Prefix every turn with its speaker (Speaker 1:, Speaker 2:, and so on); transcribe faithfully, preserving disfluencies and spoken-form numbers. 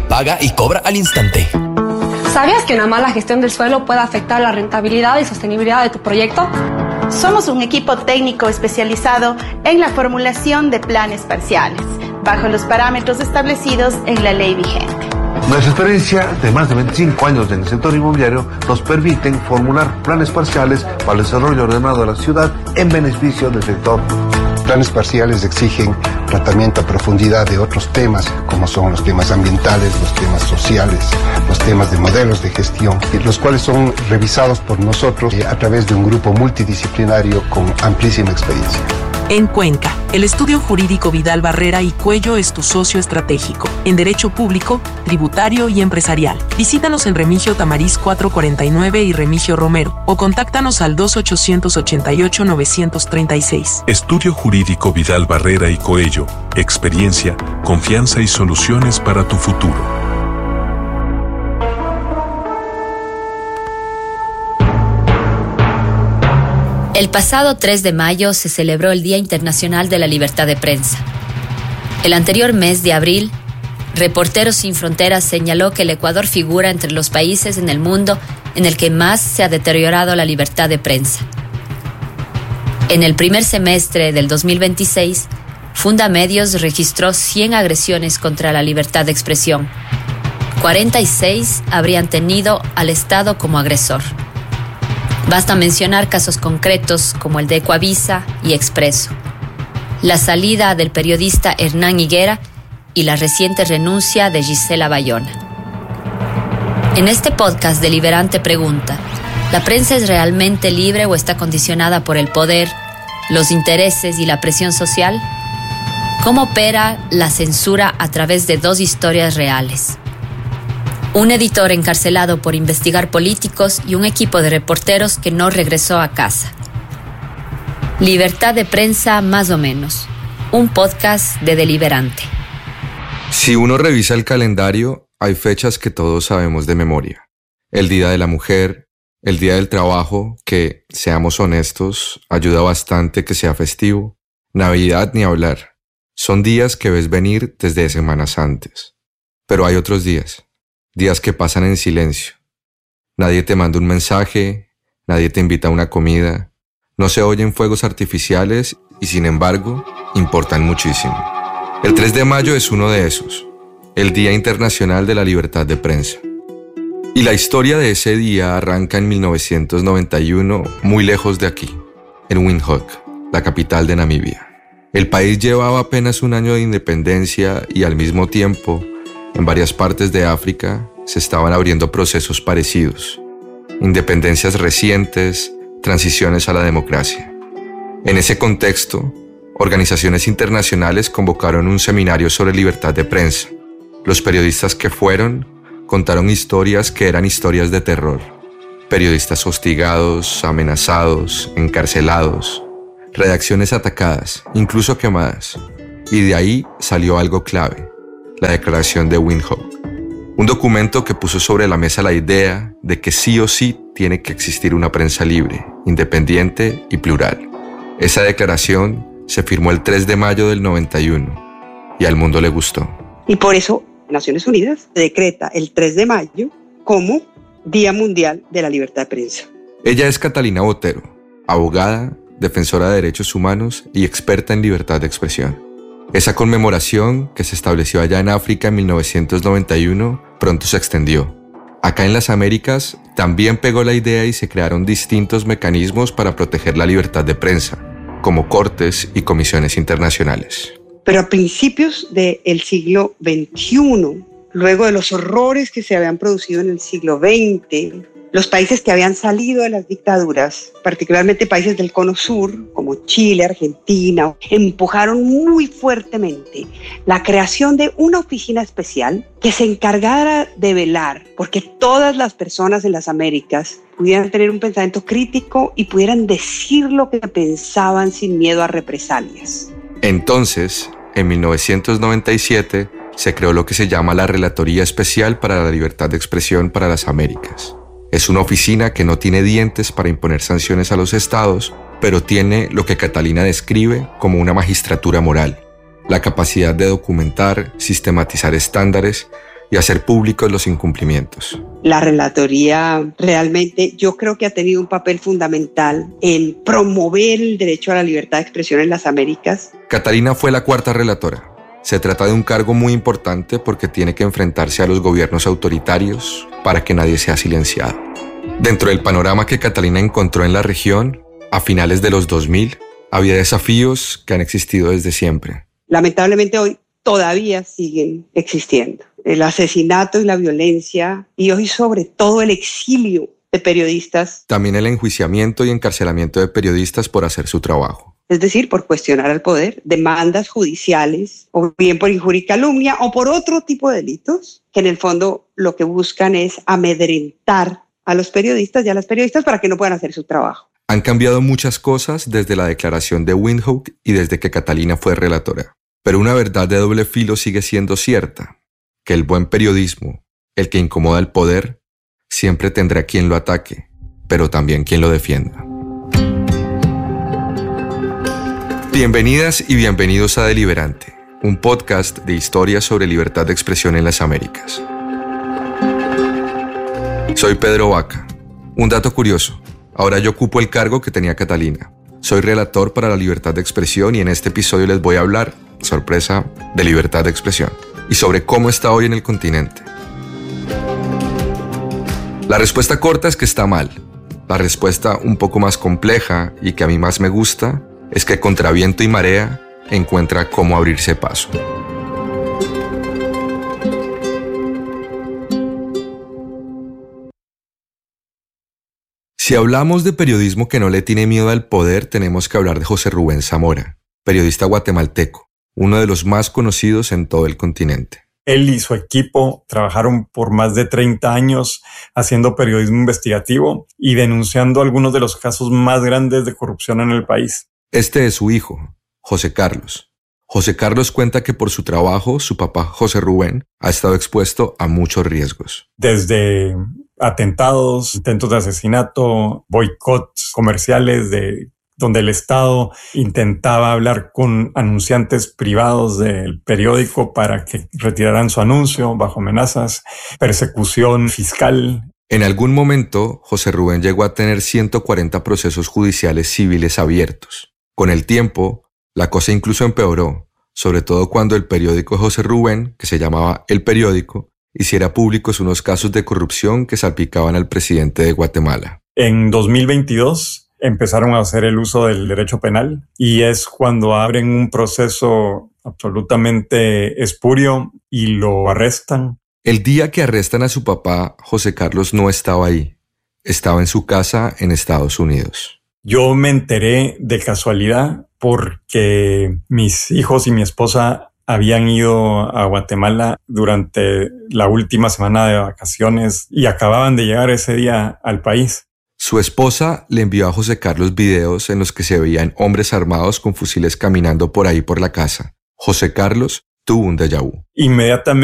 Speaker 1: paga y cobra al instante.
Speaker 2: ¿Sabías que una mala gestión del suelo puede afectar la rentabilidad y sostenibilidad de tu proyecto?
Speaker 3: Somos un equipo técnico especializado en la formulación de planes parciales, bajo los parámetros establecidos en la ley vigente.
Speaker 4: Nuestra experiencia de más de veinticinco años en el sector inmobiliario nos permite formular planes parciales para el desarrollo ordenado de la ciudad en beneficio del sector.
Speaker 5: Planes parciales exigen tratamiento a profundidad de otros temas, como son los temas ambientales, los temas sociales, los temas de modelos de gestión, los cuales son revisados por nosotros a través de un grupo multidisciplinario con amplísima experiencia.
Speaker 6: En Cuenca, el estudio jurídico Vidal Barrera y Cuello es tu socio estratégico en derecho público, tributario y empresarial. Visítanos en Remigio Tamariz cuatrocientos cuarenta y nueve y Remigio Romero o contáctanos al dos ochocientos ochenta y ocho novecientos treinta y seis.
Speaker 7: Estudio jurídico Vidal Barrera y Coello. Experiencia, confianza y soluciones para tu futuro.
Speaker 8: El pasado tres de mayo se celebró el Día Internacional de la Libertad de Prensa. El anterior mes de abril, Reporteros Sin Fronteras señaló que el Ecuador figura entre los países en el mundo en el que más se ha deteriorado la libertad de prensa. En el primer semestre del dos mil veintiséis, Fundamedios registró cien agresiones contra la libertad de expresión. cuarenta y seis habrían tenido al Estado como agresor. Basta mencionar casos concretos como el de Ecuavisa y Expreso, la salida del periodista Hernán Higuera y la reciente renuncia de Gisela Bayona. En este podcast, Deliberante pregunta: ¿la prensa es realmente libre o está condicionada por el poder, los intereses y la presión social? ¿Cómo opera la censura a través de dos historias reales? Un editor encarcelado por investigar políticos y un equipo de reporteros que no regresó a casa. Libertad de prensa más o menos. Un podcast de Deliberante.
Speaker 9: Si uno revisa el calendario, hay fechas que todos sabemos de memoria. El Día de la Mujer, el Día del Trabajo, que, seamos honestos, ayuda bastante que sea festivo. Navidad ni hablar. Son días que ves venir desde semanas antes. Pero hay otros días. Días que pasan en silencio. Nadie te manda un mensaje, nadie te invita a una comida, no se oyen fuegos artificiales y sin embargo, importan muchísimo. El tres de mayo es uno de esos, el Día Internacional de la Libertad de Prensa. Y la historia de ese día arranca en mil novecientos noventa y uno, muy lejos de aquí, en Windhoek, la capital de Namibia. El país llevaba apenas un año de independencia y al mismo tiempo, en varias partes de África se estaban abriendo procesos parecidos, independencias recientes, transiciones a la democracia. En ese contexto, organizaciones internacionales convocaron un seminario sobre libertad de prensa. Los periodistas que fueron contaron historias que eran historias de terror. Periodistas hostigados, amenazados, encarcelados, redacciones atacadas, incluso quemadas. Y de ahí salió algo clave. La Declaración de Windhoek, un documento que puso sobre la mesa la idea de que sí o sí tiene que existir una prensa libre, independiente y plural. Esa declaración se firmó el tres de mayo del noventa y uno y al mundo le gustó.
Speaker 10: Y por eso Naciones Unidas decreta el tres de mayo como Día Mundial de la Libertad de Prensa.
Speaker 9: Ella es Catalina Botero, abogada, defensora de derechos humanos y experta en libertad de expresión. Esa conmemoración, que se estableció allá en África en mil novecientos noventa y uno, pronto se extendió. Acá en las Américas también pegó la idea y se crearon distintos mecanismos para proteger la libertad de prensa, como cortes y comisiones internacionales.
Speaker 10: Pero a principios del siglo veintiuno, luego de los horrores que se habían producido en el siglo veinte, los países que habían salido de las dictaduras, particularmente países del Cono Sur, como Chile, Argentina, empujaron muy fuertemente la creación de una oficina especial que se encargara de velar porque todas las personas en las Américas pudieran tener un pensamiento crítico y pudieran decir lo que pensaban sin miedo a represalias.
Speaker 9: Entonces, en mil novecientos noventa y siete, se creó lo que se llama la Relatoría Especial para la Libertad de Expresión para las Américas. Es una oficina que no tiene dientes para imponer sanciones a los estados, pero tiene lo que Catalina describe como una magistratura moral, la capacidad de documentar, sistematizar estándares y hacer públicos los incumplimientos.
Speaker 10: La relatoría realmente yo creo que ha tenido un papel fundamental en promover el derecho a la libertad de expresión en las Américas.
Speaker 9: Catalina fue la cuarta relatora. Se trata de un cargo muy importante porque tiene que enfrentarse a los gobiernos autoritarios para que nadie sea silenciado. Dentro del panorama que Catalina encontró en la región, a finales de los dos mil, había desafíos que han existido desde siempre.
Speaker 10: Lamentablemente hoy todavía siguen existiendo. El asesinato y la violencia, y hoy sobre todo el exilio de periodistas.
Speaker 9: También el enjuiciamiento y encarcelamiento de periodistas por hacer su trabajo.
Speaker 10: Es decir, por cuestionar al poder, demandas judiciales, o bien por injuria y calumnia, o por otro tipo de delitos, que en el fondo lo que buscan es amedrentar a los periodistas y a las periodistas para que no puedan hacer su trabajo.
Speaker 9: Han cambiado muchas cosas desde la declaración de Windhoek y desde que Catalina fue relatora. Pero una verdad de doble filo sigue siendo cierta, que el buen periodismo, el que incomoda al poder, siempre tendrá quien lo ataque, pero también quien lo defienda. Bienvenidas y bienvenidos a Deliberante, un podcast de historias sobre libertad de expresión en las Américas. Soy Pedro Vaca. Un dato curioso, ahora yo ocupo el cargo que tenía Catalina. Soy relator para la libertad de expresión y en este episodio les voy a hablar, sorpresa, de libertad de expresión y sobre cómo está hoy en el continente. La respuesta corta es que está mal. La respuesta un poco más compleja y que a mí más me gusta es que contra viento y marea encuentra cómo abrirse paso. Si hablamos de periodismo que no le tiene miedo al poder, tenemos que hablar de José Rubén Zamora, periodista guatemalteco, uno de los más conocidos en todo el continente.
Speaker 1: Él y su equipo trabajaron por más de treinta años haciendo periodismo investigativo y denunciando algunos de los casos más grandes de corrupción en el país.
Speaker 9: Este es su hijo, José Carlos. José Carlos cuenta que por su trabajo, su papá José Rubén ha estado expuesto a muchos riesgos.
Speaker 1: Desde atentados, intentos de asesinato, boicots comerciales de donde el Estado intentaba hablar con anunciantes privados del periódico para que retiraran su anuncio bajo amenazas, persecución fiscal.
Speaker 9: En algún momento, José Rubén llegó a tener ciento cuarenta procesos judiciales civiles abiertos. Con el tiempo, la cosa incluso empeoró, sobre todo cuando el periódico de José Rubén, que se llamaba El Periódico, hiciera públicos unos casos de corrupción que salpicaban al presidente de Guatemala.
Speaker 1: En dos mil veintidós empezaron a hacer el uso del derecho penal y es cuando abren un proceso absolutamente espurio y lo arrestan.
Speaker 9: El día que arrestan a su papá, José Carlos no estaba ahí. Estaba en su casa en Estados Unidos.
Speaker 1: Yo me enteré de casualidad porque mis hijos y mi esposa habían ido a Guatemala durante la última semana de vacaciones y acababan de llegar ese día al país.
Speaker 9: Su esposa le envió a José Carlos videos en los que se veían hombres armados con fusiles caminando por ahí por la casa. José Carlos tuvo un déjà vu.
Speaker 1: Inmediatamente